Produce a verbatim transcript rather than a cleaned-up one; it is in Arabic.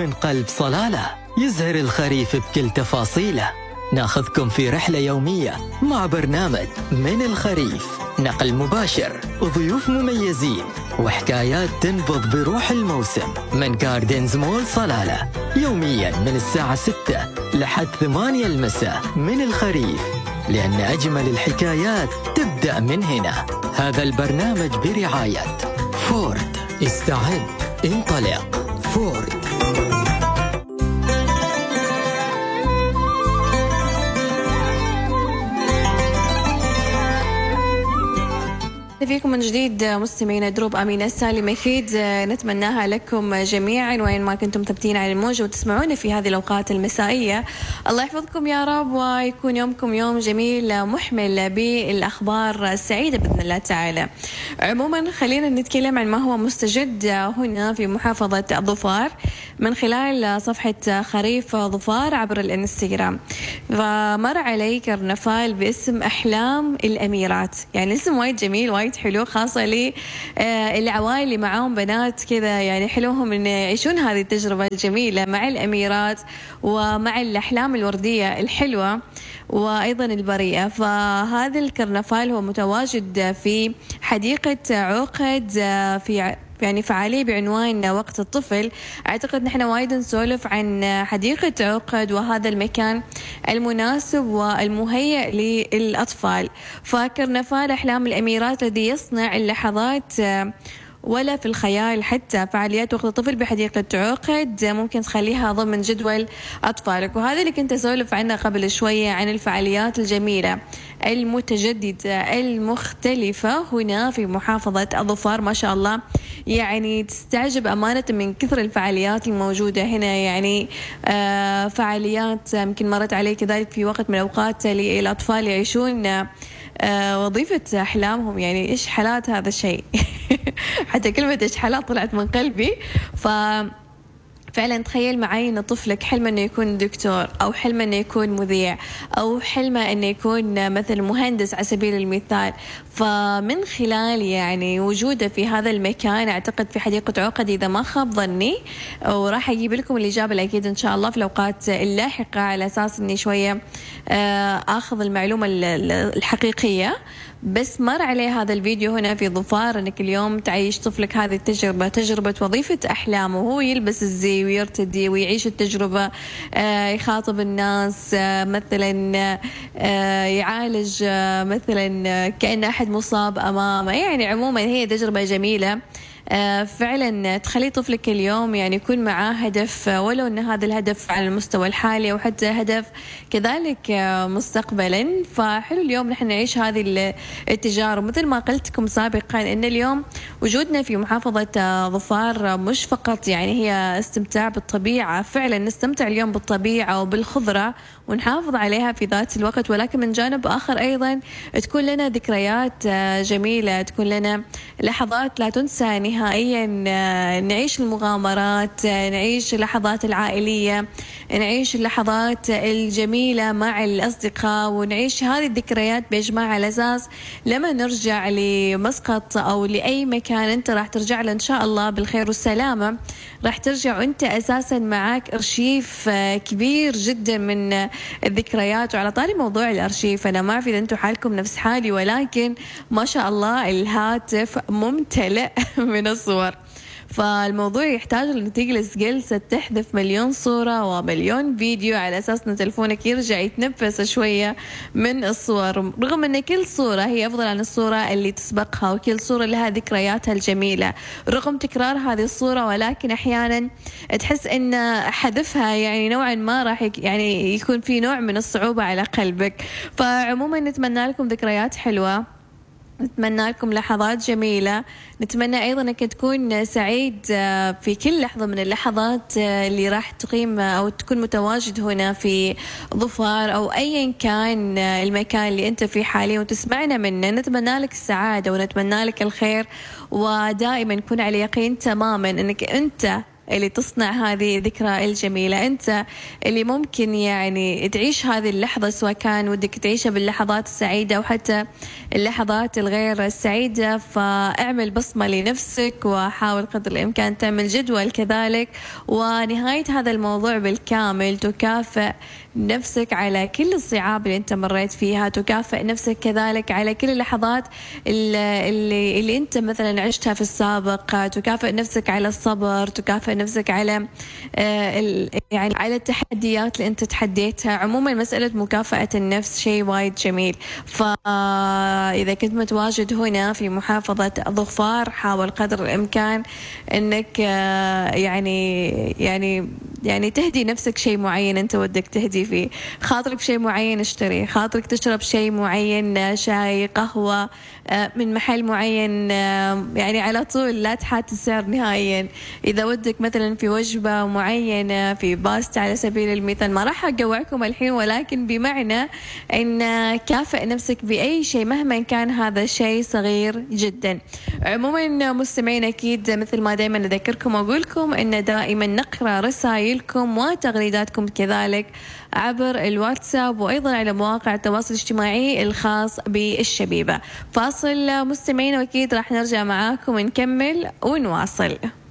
من قلب صلالة، يزهر الخريف بكل تفاصيله. ناخذكم في رحلة يومية مع برنامج من الخريف، نقل مباشر وضيوف مميزين وحكايات تنبض بروح الموسم من جاردنز مول صلالة، يوميا من الساعة ستة لحد ثمانية المساء. من الخريف، لأن أجمل الحكايات تبدأ من هنا. هذا البرنامج برعاية فورد. استعد، انطلق، فورد. فيكم من جديد مستمعين دروب أمينة سالم، أكيد نتمناها لكم جميعا وين ما كنتم ثابتين على الموج وتسمعونا في هذه الأوقات المسائية. الله يحفظكم يا رب ويكون يومكم يوم جميل محمل بالأخبار السعيدة بإذن الله تعالى. عموما خلينا نتكلم عن ما هو مستجد هنا في محافظة ظفار من خلال صفحة خريف ظفار عبر الانستغرام. فمر علي كرنفال باسم أحلام الأميرات، يعني اسم وايد جميل وايد حلو، خاصة لي آه العوائل اللي معاهم بنات كذا، يعني حلوهم إن يعيشون هذه التجربة الجميلة مع الأميرات ومع الأحلام الوردية الحلوة وأيضا البريئة. فهذا الكرنفال هو متواجد في حديقة عقد في يعني فعالية بعنوان وقت الطفل. أعتقد نحن وايد نسولف عن حديقة عقد وهذا المكان المناسب والمهيئ للأطفال. فكرنفال أحلام الأميرات الذي يصنع اللحظات ولا في الخيال، حتى فعاليات وقت الطفل بحديقة عقد ممكن تخليها ضمن جدول أطفالك. وهذا اللي كنت أسولف عنه قبل شوية عن الفعاليات الجميلة المتجددة المختلفة هنا في محافظة ظفار. ما شاء الله يعني تستعجب أمانة من كثر الفعاليات الموجودة هنا. يعني آه فعاليات يمكن مرت علي كذلك في وقت من الأوقات للأطفال يعيشون آه وظيفة أحلامهم. يعني إيش حالات هذا الشيء حتى كلمة إيش حالات طلعت من قلبي. ف فعلا تخيل معي أن طفلك حلمه أنه يكون دكتور، أو حلمه أنه يكون مذيع، أو حلمه أنه يكون مثل مهندس على سبيل المثال. فمن خلال يعني وجوده في هذا المكان، أعتقد في حديقة عقد إذا ما خاب ظني، وراح أجيب لكم الإجابة الأكيد إن شاء الله في الأوقات اللاحقة على أساس أني شوية أخذ المعلومة الحقيقية. بس مر عليه هذا الفيديو هنا في ظفار أنك اليوم تعيش طفلك هذه التجربة، تجربة وظيفة أحلامه، وهو يلبس الزي ويرتدي ويعيش التجربة، آه يخاطب الناس، آه مثلا آه يعالج آه مثلا كأن أحد مصاب أمامه. يعني عموما هي تجربة جميلة آه فعلا تخلي طفلك اليوم يعني يكون معاه هدف، ولو أن هذا الهدف على المستوى الحالي أو حتى هدف كذلك آه مستقبلا. فحلو اليوم نحن نعيش هذه التجارب. مثل ما قلت لكم سابقا أن اليوم وجودنا في محافظة آه ظفار مش فقط يعني هي استمتاع بالطبيعة، فعلا نستمتع اليوم بالطبيعة وبالخضرة ونحافظ عليها في ذات الوقت، ولكن من جانب آخر أيضا تكون لنا ذكريات آه جميلة، تكون لنا لحظات لا تنسى نهائيا، نعيش المغامرات، نعيش اللحظات العائلية، نعيش اللحظات الجميلة مع الأصدقاء، ونعيش هذه الذكريات بإجماع على أساس لما نرجع لمسقط أو لأي مكان أنت راح ترجع له إن شاء الله بالخير والسلامة، راح ترجع وأنت أساسا معك أرشيف كبير جدا من الذكريات. وعلى طاري موضوع الأرشيف، أنا ما أعرف إذا أنتم حالكم نفس حالي، ولكن ما شاء الله الهاتف ممتلئ من الصور. فالموضوع يحتاج أن تجلس جلسة تحذف مليون صورة ومليون فيديو على أساس أن تلفونك يرجع يتنفس شوية من الصور، رغم أن كل صورة هي أفضل عن الصورة اللي تسبقها، وكل صورة لها ذكرياتها الجميلة رغم تكرار هذه الصورة، ولكن أحيانا تحس أن حذفها يعني نوعا ما راح يعني يكون في نوع من الصعوبة على قلبك. فعموما نتمنى لكم ذكريات حلوة، نتمنى لكم لحظات جميلة، نتمنى أيضا أنك تكون سعيد في كل لحظة من اللحظات اللي راح تقيم أو تكون متواجد هنا في ظفار أو أيا كان المكان اللي أنت فيه حاليا وتسمعنا منه. نتمنى لك السعادة ونتمنى لك الخير، ودائما كن على يقين تماما أنك أنت اللي تصنع هذه الذكرى الجميلة، أنت اللي ممكن يعني تعيش هذه اللحظة، سواء كان ودك تعيشها باللحظات السعيدة أو حتى اللحظات الغير السعيدة. فاعمل بصمة لنفسك وحاول قدر الإمكان تعمل جدول كذلك، ونهاية هذا الموضوع بالكامل تكافئ نفسك على كل الصعاب اللي أنت مريت فيها، تكافئ نفسك كذلك على كل اللحظات اللي, اللي, اللي أنت مثلا عشتها في السابق، تكافئ نفسك على الصبر، تكافئ نفسك على آه يعني على التحديات اللي أنت تحديتها. عموما مسألة مكافأة النفس شيء وايد جميل. فإذا كنت متواجد هنا في محافظة ظفار، حاول قدر الإمكان أنك آه يعني يعني يعني تهدي نفسك شيء معين أنت ودك تهدي فيه. خاطرك بشيء معين اشتري، خاطرك تشرب شيء معين، شاي قهوة من محل معين، يعني على طول لا تحات السعر نهائيا. إذا ودك مثلا في وجبة معينة، في باستا على سبيل المثال، ما راح أجوعكم الحين، ولكن بمعنى أن كافئ نفسك بأي شيء مهما كان هذا الشيء صغير جدا. عموما مستمعين، أكيد مثل ما دائما أذكركم وأقولكم أن دائما نقرأ رسائلكم وتغريداتكم كذلك عبر الواتساب، وأيضا على مواقع التواصل الاجتماعي الخاص بالشبيبة. فاصل مستمعين، وأكيد راح نرجع معاكم ونكمل ونواصل.